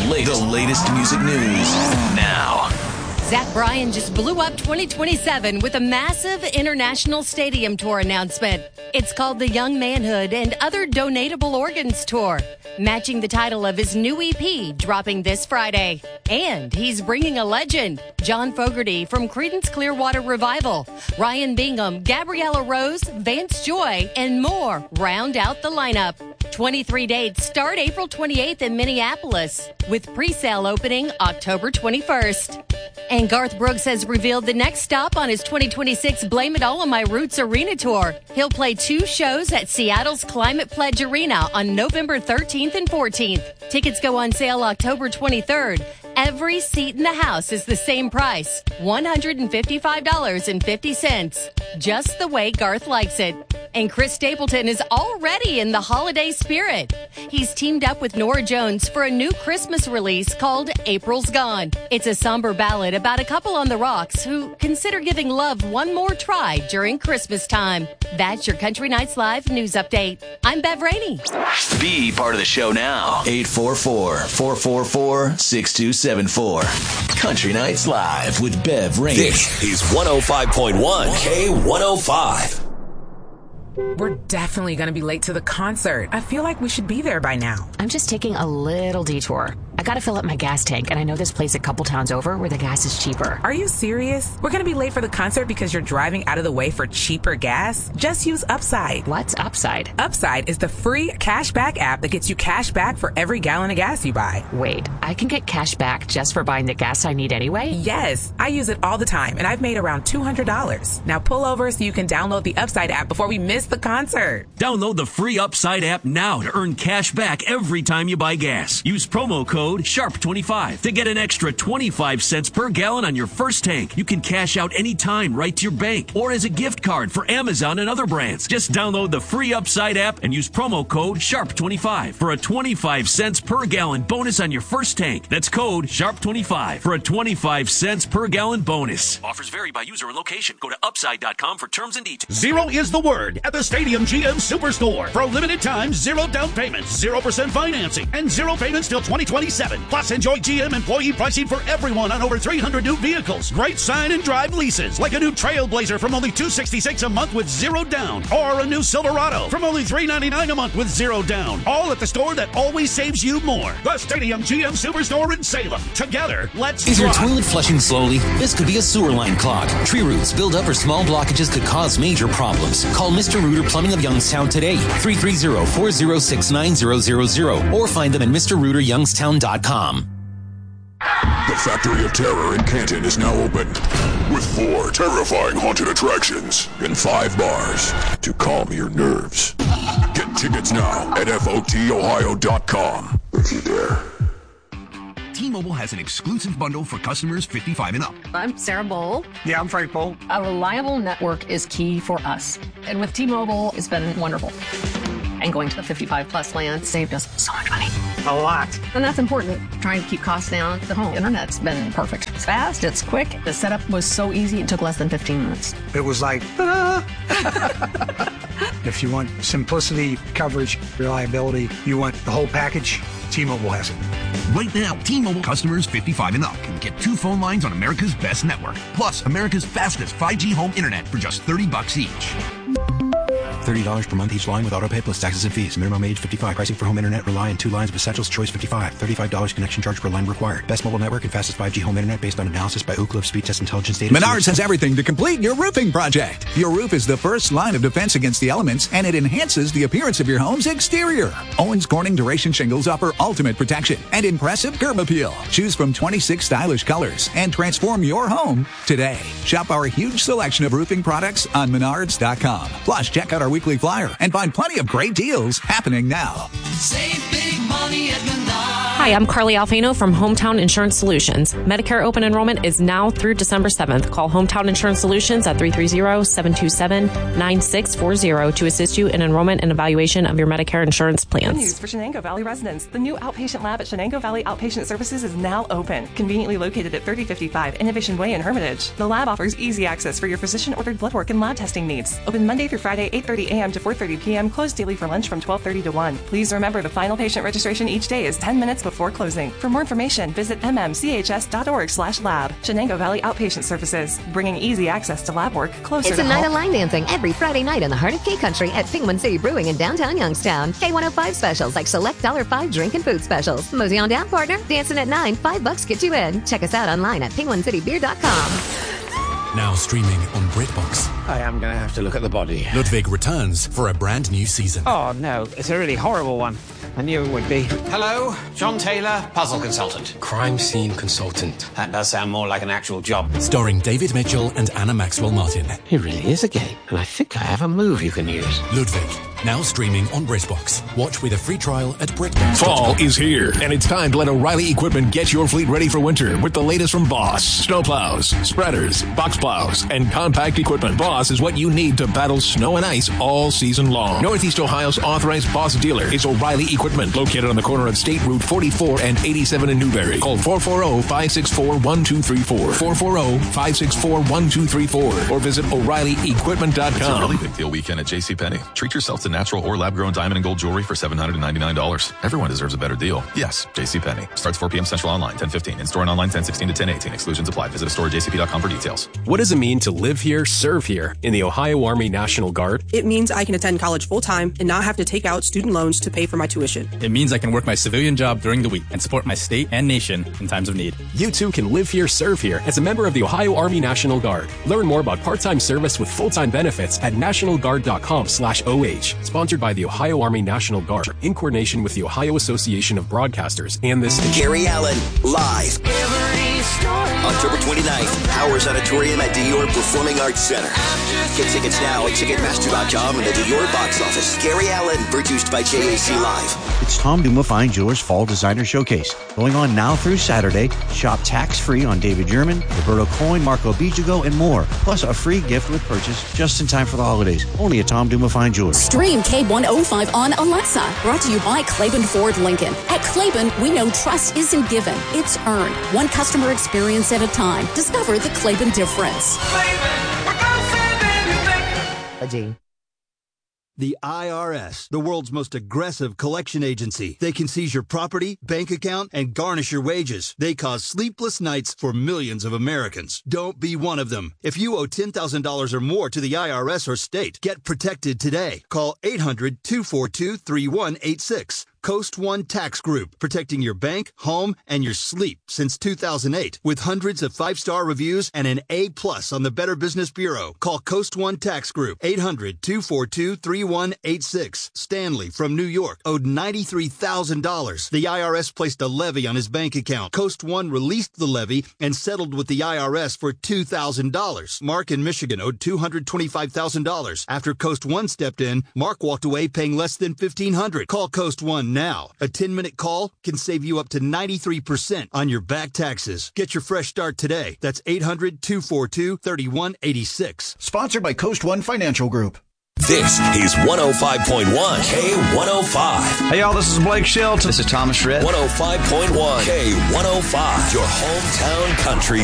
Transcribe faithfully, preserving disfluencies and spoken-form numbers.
latest, the latest music news now. Zach Bryan just blew up twenty twenty-seven with a massive international stadium tour announcement. It's called the Young Manhood and Other Donatable Organs Tour, matching the title of his new E P dropping this Friday. And he's bringing a legend, John Fogerty from Creedence Clearwater Revival, Ryan Bingham, Gabriella Rose, Vance Joy, and more round out the lineup. twenty-three dates start April twenty-eighth in Minneapolis, with pre-sale opening October twenty-first. And Garth Brooks has revealed the next stop on his twenty twenty-six Blame It All on My Roots Arena Tour. He'll play two shows at Seattle's Climate Pledge Arena on November thirteenth and fourteenth. Tickets go on sale October twenty-third. Every seat in the house is the same price, one hundred fifty-five dollars and fifty cents. Just the way Garth likes it. And Chris Stapleton is already in the holiday spirit. He's teamed up with Norah Jones for a new Christmas release called April's Gone. It's a somber ballad about a couple on the rocks who consider giving love one more try during Christmas time. That's your Country Nights Live news update. I'm Bev Rainey. Be part of the show now. eight four four, four four four, six two seven four. Country Nights Live with Bev Rainey. This is one oh five point one K one oh five. We're definitely going to be late to the concert. I feel like we should be there by now. I'm just taking a little detour. I gotta fill up my gas tank, and I know this place a couple towns over where the gas is cheaper. Are you serious? We're gonna be late for the concert because you're driving out of the way for cheaper gas? Just use Upside. What's Upside? Upside is the free cashback app that gets you cash back for every gallon of gas you buy. Wait, I can get cash back just for buying the gas I need anyway? Yes, I use it all the time, and I've made around two hundred dollars. Now pull over so you can download the Upside app before we miss the concert. Download the free Upside app now to earn cash back every time you buy gas. Use promo code sharp twenty-five to get an extra twenty-five cents per gallon on your first tank. You can cash out anytime right to your bank or as a gift card for Amazon and other brands. Just download the free Upside app and use promo code sharp twenty-five for a twenty-five cents per gallon bonus on your first tank. That's code sharp twenty-five for a twenty-five cents per gallon bonus. Offers vary by user and location. Go to upside dot com for terms and details. Zero is the word at the Stadium G M Superstore. For a limited time, zero down payments, zero percent financing, and zero payments till twenty twenty-seven. Plus, enjoy G M employee pricing for everyone on over three hundred new vehicles. Great sign and drive leases, like a new Trailblazer from only two hundred sixty-six dollars a month with zero down, or a new Silverado from only three hundred ninety-nine dollars a month with zero down. All at the store that always saves you more. The Stadium G M Superstore in Salem. Together, let's Is drive. your toilet flushing slowly? This could be a sewer line clog. Tree roots, buildup, or small blockages could cause major problems. Call Mister Rooter Plumbing of Youngstown today, three three zero, four zero six, nine zero zero zero, or find them at Mister Rooter Youngstown dot com. The Factory of Terror in Canton is now open with four terrifying haunted attractions in five bars to calm your nerves. Get tickets now at F O T Ohio dot com if you dare. T-Mobile has an exclusive bundle for customers fifty-five and up. I'm Sarah Bowl. Yeah, I'm Frank Bowl. A reliable network is key for us. And with T-Mobile, it's been wonderful. And going to the fifty-five plus plan saved us so much money. A lot. And that's important. Trying to keep costs down. The home internet's been perfect. It's fast, it's quick. The setup was so easy, it took less than fifteen minutes. It was like, ah. If you want simplicity, coverage, reliability, you want the whole package, T-Mobile has it. Right now, T-Mobile customers fifty-five and up can get two phone lines on America's best network, plus America's fastest five G home internet for just thirty bucks each. thirty dollars per month each line with autopay plus taxes and fees. Minimum age fifty-five. Pricing for home internet rely on two lines with Essentials Choice fifty-five. thirty-five dollars connection charge per line required. Best mobile network and fastest five G home internet based on analysis by Ookla of Speed Test Intelligence data. Menards has everything to complete your roofing project. Your roof is the first line of defense against the elements, and it enhances the appearance of your home's exterior. Owens Corning Duration Shingles offer ultimate protection and impressive curb appeal. Choose from twenty-six stylish colors and transform your home today. Shop our huge selection of roofing products on Menards dot com. Plus, check out our weekly flyer and find plenty of great deals happening now. Save big money at Menards. Hi, I'm Carly Alfano from Hometown Insurance Solutions. Medicare open enrollment is now through December seventh. Call Hometown Insurance Solutions at three three zero, seven two seven, nine six four zero to assist you in enrollment and evaluation of your Medicare insurance plans. Good news for Shenango Valley residents. The new outpatient lab at Shenango Valley Outpatient Services is now open, conveniently located at thirty fifty-five Innovation Way in Hermitage. The lab offers easy access for your physician-ordered blood work and lab testing needs. Open Monday through Friday, eight thirty a.m. to four thirty p.m., closed daily for lunch from twelve thirty to one. Please remember the final patient registration each day is ten minutes before before closing. For more information, visit m m c h s dot org slash lab. Shenango Valley Outpatient Services, bringing easy access to lab work closer it's to a night home. of line dancing every Friday night in the heart of K-Country at Penguin City Brewing in downtown Youngstown. K one oh five specials like select one dollar five drink and food specials. Mosey on down, partner. Dancing at nine, five bucks get you in. Check us out online at penguin city beer dot com. Now streaming on BritBox. I am going to have to look at the body. Ludwig returns for a brand new season. Oh, no. It's a really horrible one. I knew it would be. Hello, John Taylor, puzzle consultant. Crime scene consultant. That does sound more like an actual job. Starring David Mitchell and Anna Maxwell Martin. He really is a game, and I think I have a move you can use. Ludwig, now streaming on BritBox. Watch with a free trial at BritBox. Fall is here, and it's time to let O'Reilly Equipment get your fleet ready for winter with the latest from Boss. Snowplows, spreaders, box plows, and compact equipment. Boss is what you need to battle snow and ice all season long. Northeast Ohio's authorized Boss dealer is O'Reilly Equipment, located on the corner of State Route forty-four and eighty-seven in Newberry. Call four four zero, five six four, one two three four, four four zero, five six four, one two three four, or visit O'Reilly Equipment dot com. It's a really big deal weekend at JCPenney. Treat yourself to natural or lab-grown diamond and gold jewelry for seven hundred ninety-nine dollars. Everyone deserves a better deal. Yes, JCPenney. Starts four p.m. Central online, ten fifteen. In-store and online, ten sixteen to ten eighteen. Exclusions apply. Visit a store at j c p dot com for details. What does it mean to live here, serve here in the Ohio Army National Guard? It means I can attend college full-time and not have to take out student loans to pay for my tuition. It means I can work my civilian job during the week and support my state and nation in times of need. You too can live here, serve here as a member of the Ohio Army National Guard. Learn more about part-time service with full-time benefits at national guard dot com slash O H. Sponsored by the Ohio Army National Guard in coordination with the Ohio Association of Broadcasters and this station. Gary Allen, live. October twenty-ninth, Powers Auditorium at Dior Performing Arts Center. Get tickets now at ticketmaster dot com and the Dior box office. Gary Allen, produced by J A C Live. It's Tom Duma Fine Jewelers Fall Designer Showcase. Going on now through Saturday. Shop tax-free on David German, Roberto Coin, Marco Bijago, and more. Plus a free gift with purchase just in time for the holidays. Only at Tom Duma Fine Jewelers. Stream K one oh five on Alexa. Brought to you by Claiborne Ford Lincoln. At Claiborne, we know trust isn't given, it's earned. One customer experience at a time. Discover the Claiborne difference. The I R S, the world's most aggressive collection agency. They can seize your property, bank account, and garnish your wages. They cause sleepless nights for millions of Americans. Don't be one of them. If you owe ten thousand dollars or more to the I R S or state, get protected today. Call eight hundred, two four two, three one eight six. Coast One Tax Group, protecting your bank, home, and your sleep since two thousand eight. With hundreds of five-star reviews and an A plus on the Better Business Bureau. Call Coast One Tax Group, eight hundred, two four two, three one eight six. Stanley from New York owed ninety-three thousand dollars. The I R S placed a levy on his bank account. Coast One released the levy and settled with the I R S for two thousand dollars. Mark in Michigan owed two hundred twenty-five thousand dollars. After Coast One stepped in, Mark walked away paying less than fifteen hundred dollars. Call Coast One now. A ten-minute call can save you up to ninety-three percent on your back taxes. Get your fresh start today. That's eight hundred, two four two, three one eight six. Sponsored by Coast One Financial Group. This is one oh five point one K one oh five. Hey, y'all, this is Blake Shelton. This is Thomas Shred. one oh five point one K one oh five, your hometown country